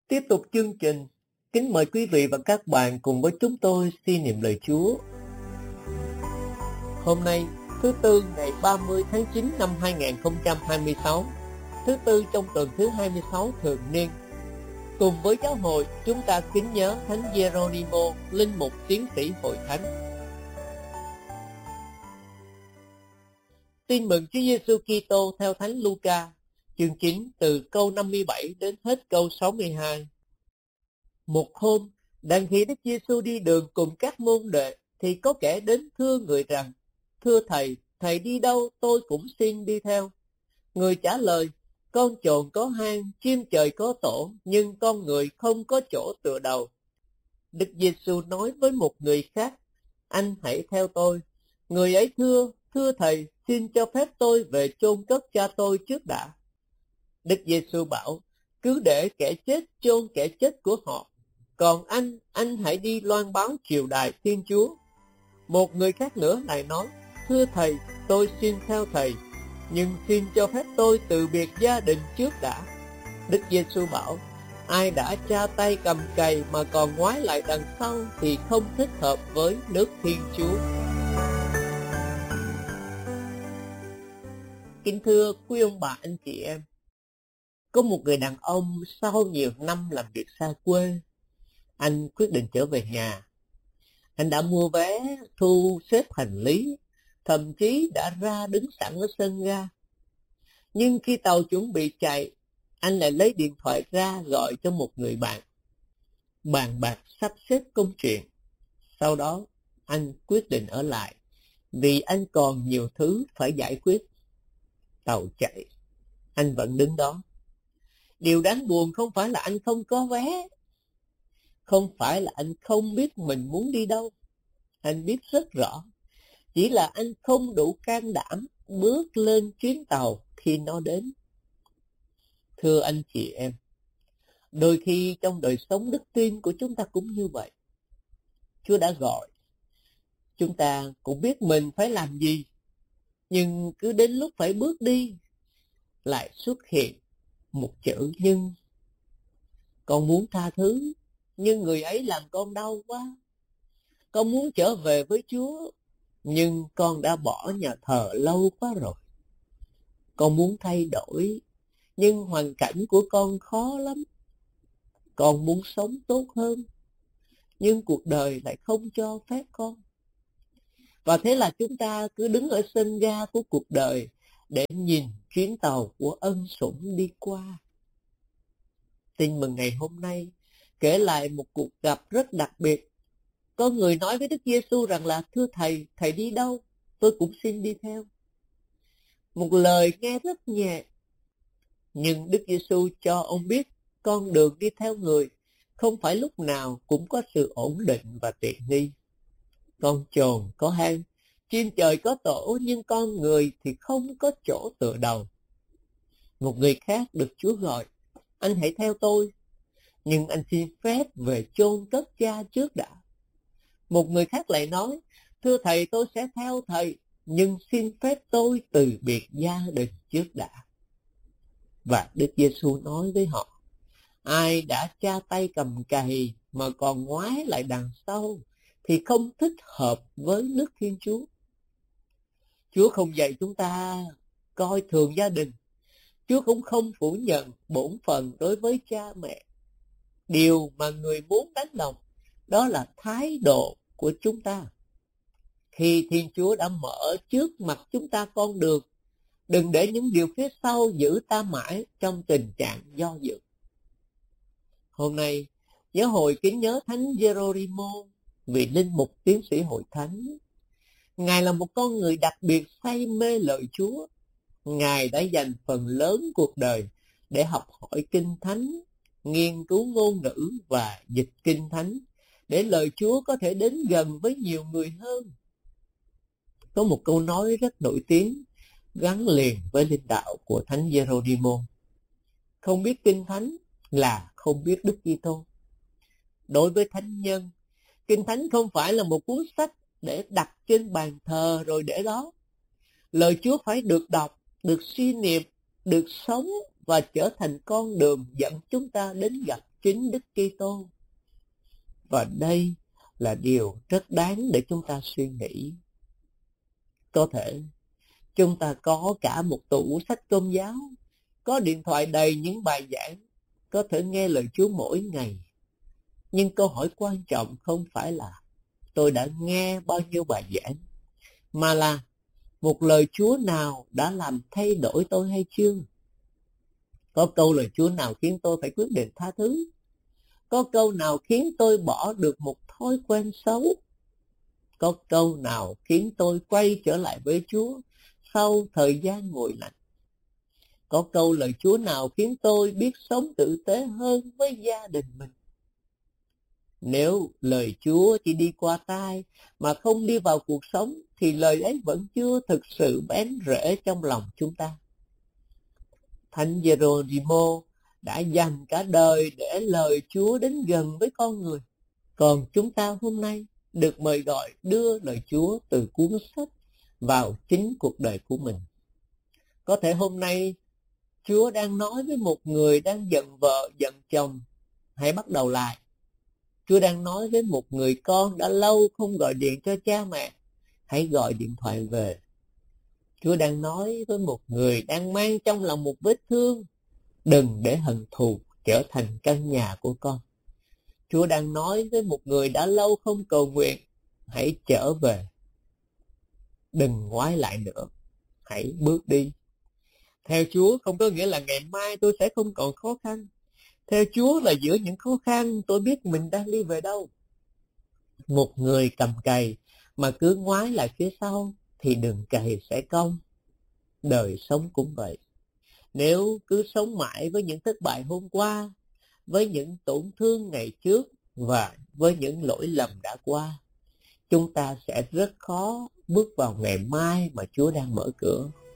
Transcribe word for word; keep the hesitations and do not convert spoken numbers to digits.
Tiếp tục chương trình, kính mời quý vị và các bạn cùng với chúng tôi suy niệm lời Chúa. Hôm nay, thứ Tư ngày ba mươi tháng chín năm hai nghìn không trăm hai mươi sáu, thứ Tư trong tuần thứ hai mươi sáu thường niên. Cùng với giáo hội, chúng ta kính nhớ Thánh Geronimo, linh mục tiến sĩ Hội Thánh. Tin mừng Chúa Giêsu Kitô theo Thánh Luca, chương chín từ câu năm mươi bảy đến hết câu sáu mươi hai. Một hôm, đang khi Đức Giêsu đi đường cùng các môn đệ, thì có kẻ đến thưa người rằng: Thưa Thầy, Thầy đi đâu tôi cũng xin đi theo. Người trả lời: Con chồn có hang, chim trời có tổ, nhưng con người không có chỗ tựa đầu. Đức Giêsu nói với một người khác: Anh hãy theo tôi. Người ấy thưa: Thưa Thầy, xin cho phép tôi về chôn cất cha tôi trước đã. Đức Giêsu bảo: Cứ để kẻ chết chôn kẻ chết của họ, còn anh, anh hãy đi loan báo triều đại Thiên Chúa. Một người khác nữa lại nói: Thưa Thầy, tôi xin theo Thầy, nhưng xin cho phép tôi từ biệt gia đình trước đã. Đức Giêsu bảo: Ai đã cha tay cầm cày mà còn ngoái lại đằng sau thì không thích hợp với nước Thiên Chúa. Kính thưa quý ông bà, anh chị em, có một người đàn ông sau nhiều năm làm việc xa quê, anh quyết định trở về nhà. Anh đã mua vé, thu xếp hành lý, thậm chí đã ra đứng sẵn ở sân ga. Nhưng khi tàu chuẩn bị chạy, anh lại lấy điện thoại ra gọi cho một người bạn, bàn bạc sắp xếp công chuyện. Sau đó, anh quyết định ở lại, vì anh còn nhiều thứ phải giải quyết. Tàu chạy, anh vẫn đứng đó. Điều đáng buồn không phải là anh không có vé, không phải là anh không biết mình muốn đi đâu. Anh biết rất rõ, chỉ là anh không đủ can đảm bước lên chuyến tàu khi nó đến. Thưa anh chị em, đôi khi trong đời sống đức tin của chúng ta cũng như vậy. Chúa đã gọi, chúng ta cũng biết mình phải làm gì, nhưng cứ đến lúc phải bước đi, lại xuất hiện một chữ nhưng. Con muốn tha thứ, nhưng người ấy làm con đau quá. Con muốn trở về với Chúa, nhưng con đã bỏ nhà thờ lâu quá rồi. Con muốn thay đổi, nhưng hoàn cảnh của con khó lắm. Con muốn sống tốt hơn, nhưng cuộc đời lại không cho phép con. Và thế là chúng ta cứ đứng ở sân ga của cuộc đời để nhìn chuyến tàu của ân sủng đi qua. Tin mừng ngày hôm nay kể lại một cuộc gặp rất đặc biệt. Có người nói với Đức Giêsu rằng là: Thưa Thầy, Thầy đi đâu tôi cũng xin đi theo. Một lời nghe rất nhẹ, nhưng Đức Giêsu cho ông biết con đường đi theo người không phải lúc nào cũng có sự ổn định và tiện nghi. Con chồn có hang, chim trời có tổ, nhưng con người thì không có chỗ tựa đầu. Một người khác được Chúa gọi: Anh hãy theo tôi, nhưng anh xin phép về chôn cất cha trước đã. Một người khác lại nói: Thưa Thầy, tôi sẽ theo Thầy, nhưng xin phép tôi từ biệt gia đình trước đã. Và Đức Giêsu nói với họ: Ai đã cha tay cầm cày mà còn ngoái lại đằng sau thì không thích hợp với nước Thiên Chúa. Chúa không dạy chúng ta coi thường gia đình. Chúa cũng không phủ nhận bổn phận đối với cha mẹ. Điều mà người muốn đánh đồng đó là thái độ của chúng ta. Khi Thiên Chúa đã mở trước mặt chúng ta con đường, đừng để những điều phía sau giữ ta mãi trong tình trạng do dự. Hôm nay, giáo hội kính nhớ Thánh Geronimo, vị linh mục tiến sĩ Hội Thánh. Ngài là một con người đặc biệt say mê lời Chúa. Ngài đã dành phần lớn cuộc đời để học hỏi Kinh Thánh, nghiên cứu ngôn ngữ và dịch Kinh Thánh, để lời Chúa có thể đến gần với nhiều người hơn. Có một câu nói rất nổi tiếng gắn liền với linh đạo của Thánh Geronimo: Không biết Kinh Thánh là không biết Đức Kitô. Đối với thánh nhân, Kinh Thánh không phải là một cuốn sách để đặt trên bàn thờ rồi để đó. Lời Chúa phải được đọc, được suy niệm, được sống và trở thành con đường dẫn chúng ta đến gặp chính Đức Kitô. Và đây là điều rất đáng để chúng ta suy nghĩ. Có thể chúng ta có cả một tủ sách Công giáo, có điện thoại đầy những bài giảng, có thể nghe lời Chúa mỗi ngày. Nhưng câu hỏi quan trọng không phải là tôi đã nghe bao nhiêu bài giảng, mà là một lời Chúa nào đã làm thay đổi tôi hay chưa? Có câu lời Chúa nào khiến tôi phải quyết định tha thứ? Có câu nào khiến tôi bỏ được một thói quen xấu? Có câu nào khiến tôi quay trở lại với Chúa sau thời gian nguội lạnh? Có câu lời Chúa nào khiến tôi biết sống tử tế hơn với gia đình mình? Nếu lời Chúa chỉ đi qua tai mà không đi vào cuộc sống, thì lời ấy vẫn chưa thực sự bén rễ trong lòng chúng ta. Thánh Geronimo đã dành cả đời để lời Chúa đến gần với con người. Còn chúng ta hôm nay được mời gọi đưa lời Chúa từ cuốn sách vào chính cuộc đời của mình. Có thể hôm nay Chúa đang nói với một người đang giận vợ, giận chồng, hãy bắt đầu lại. Chúa đang nói với một người con đã lâu không gọi điện cho cha mẹ, hãy gọi điện thoại về. Chúa đang nói với một người đang mang trong lòng một vết thương, đừng để hận thù trở thành căn nhà của con. Chúa đang nói với một người đã lâu không cầu nguyện, hãy trở về. Đừng ngoái lại nữa, hãy bước đi. Theo Chúa không có nghĩa là ngày mai tôi sẽ không còn khó khăn. Theo Chúa là giữa những khó khăn tôi biết mình đang đi về đâu. Một người cầm cày mà cứ ngoái lại phía sau thì đường cày sẽ cong. Đời sống cũng vậy. Nếu cứ sống mãi với những thất bại hôm qua, với những tổn thương ngày trước và với những lỗi lầm đã qua, chúng ta sẽ rất khó bước vào ngày mai mà Chúa đang mở cửa.